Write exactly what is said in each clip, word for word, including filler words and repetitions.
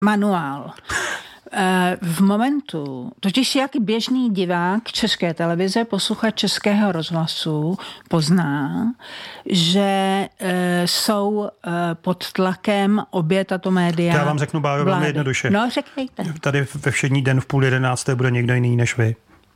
manuál. V momentu, totiž jak běžný divák České televize, posluchač Českého rozhlasu pozná, že jsou pod tlakem obě tato média. Já vám řeknu, Bájo, velmi jednoduše. No, řekněte. Tady ve všední den v půl jedenácté bude někdo jiný než vy.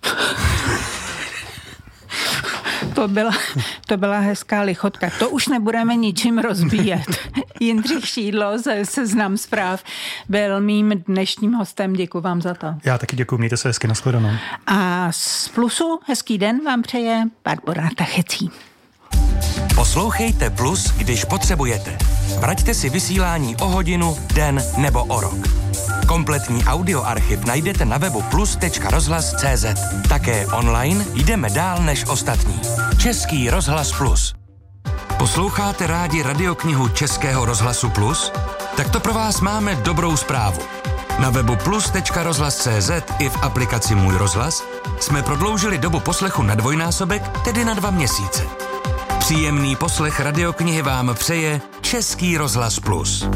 To byla, to byla hezká lichotka. To už nebudeme ničím rozbíjet. Jindřich Šídlo ze Seznam Zpráv byl mým dnešním hostem. Děkuji vám za to. Já taky děkuji, mějte se hezky, nashledanou. A z Plusu hezký den vám přeje Barbora Tachecí. Poslouchejte Plus, když potřebujete. Vraťte si vysílání o hodinu, den nebo o rok. Kompletní audioarchiv najdete na webu plus tečka rozhlas tečka cé zet. Také online jdeme dál než ostatní. Český rozhlas Plus. Posloucháte rádi radioknihu Českého rozhlasu Plus? Tak to pro vás máme dobrou zprávu. Na webu plus tečka rozhlas tečka cé zet i v aplikaci Můj rozhlas jsme prodloužili dobu poslechu na dvojnásobek, tedy na dva měsíce. Příjemný poslech radioknihy vám přeje Český rozhlas Plus.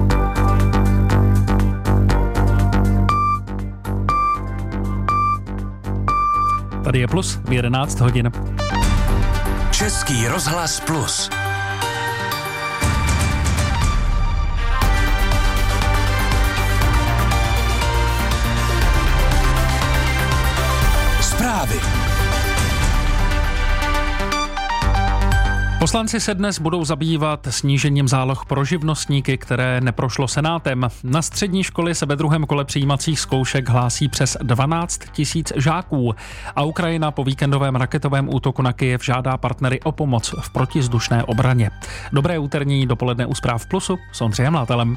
Tady je Plus v jedenáct hodin. Český rozhlas Plus. Zprávy. Poslanci se dnes budou zabývat snížením záloh pro živnostníky, které neprošlo Senátem. Na střední školy se ve druhém kole přijímacích zkoušek hlásí přes dvanáct tisíc žáků a Ukrajina po víkendovém raketovém útoku na Kyjev žádá partnery o pomoc v protivzdušné obraně. Dobré úterní dopoledne u Zpráv Plusu s Ondřejem Látelem.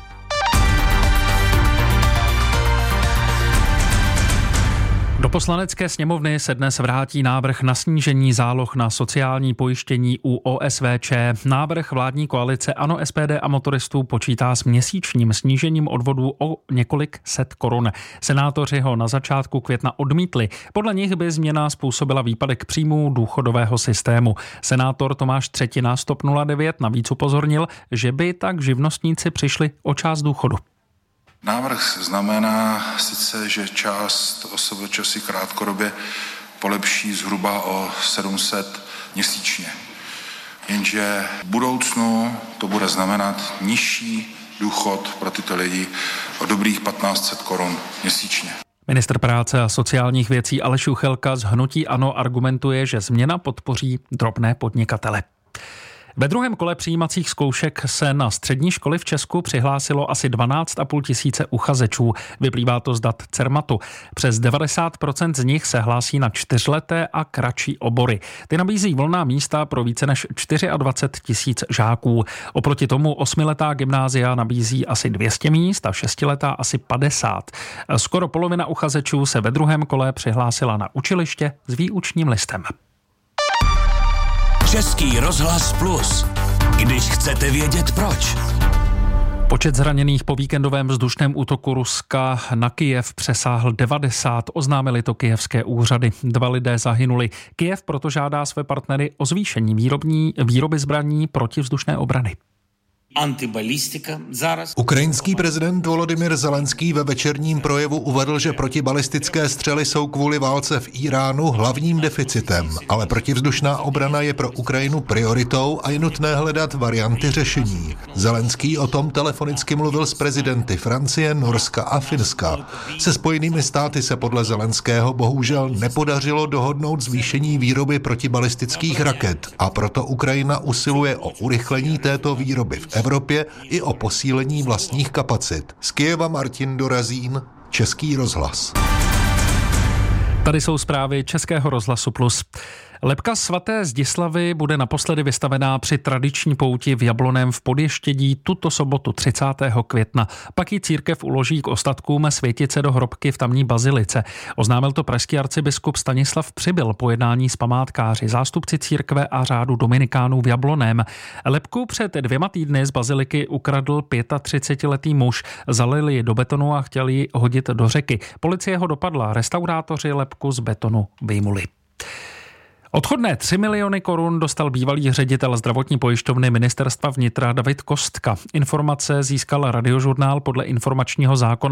Do Poslanecké sněmovny se dnes vrátí návrh na snížení záloh na sociální pojištění u O S V Č. Návrh vládní koalice ANO, S P D a motoristů počítá s měsíčním snížením odvodů o několik set korun. Senátoři ho na začátku května odmítli. Podle nich by změna způsobila výpadek příjmů důchodového systému. Senátor Tomáš Třetina z TOP nula devět navíc upozornil, že by tak živnostníci přišli o část důchodu. Návrh znamená sice, že část O S V Č si krátkodobě polepší zhruba o sedm set měsíčně. Jenže v budoucnu to bude znamenat nižší důchod pro tyto lidi o dobrých patnáct set korun měsíčně. Ministr práce a sociálních věcí Aleš Juchelka z hnutí ANO argumentuje, že změna podpoří drobné podnikatele. Ve druhém kole přijímacích zkoušek se na střední školy v Česku přihlásilo asi dvanáct a půl tisíce uchazečů. Vyplývá to z dat Cermatu. Přes devadesát procent z nich se hlásí na čtyřleté a kratší obory. Ty nabízí volná místa pro více než dvacet čtyři tisíc žáků. Oproti tomu osmiletá gymnázia nabízí asi dvě stě míst a šestiletá asi padesát. Skoro polovina uchazečů se ve druhém kole přihlásila na učiliště s výučním listem. Český rozhlas Plus. Když chcete vědět proč. Počet zraněných po víkendovém vzdušném útoku Ruska na Kyjev přesáhl devadesát, oznámili to kyjevské úřady. Dva lidé zahynuli. Kyjev proto žádá své partnery o zvýšení výrobní, výroby zbraní protivzdušné obrany. Ukrajinský prezident Volodymyr Zelenský ve večerním projevu uvedl, že protibalistické střely jsou kvůli válce v Íránu hlavním deficitem, ale protivzdušná obrana je pro Ukrajinu prioritou a je nutné hledat varianty řešení. Zelenský o tom telefonicky mluvil s prezidenty Francie, Norska a Finska. Se Spojenými státy se podle Zelenského bohužel nepodařilo dohodnout zvýšení výroby protibalistických raket a proto Ukrajina usiluje o urychlení této výroby v Evropě i o posílení vlastních kapacit. Z Kyjeva Martin Dorazín, Český rozhlas. Tady jsou zprávy Českého rozhlasu Plus. Lebka svaté Zdislavy bude naposledy vystavená při tradiční pouti v Jablonném v Podještědí tuto sobotu třicátého května. Pak ji církev uloží k ostatkům světice do hrobky v tamní bazilice. Oznámil to pražský arcibiskup Stanislav Přibyl po jednání s památkáři, zástupci církve a řádu dominikánů v Jablonném. Lebku před dvěma týdny z baziliky ukradl třicetiletý muž. Zalili ji do betonu a chtěli ji hodit do řeky. Policie ho dopadla, restaurátoři lebku z betonu vyjmuli. Odchodné tři miliony korun dostal bývalý ředitel zdravotní pojišťovny ministerstva vnitra David Kostka. Informace získal Radiožurnál podle informačního zákona.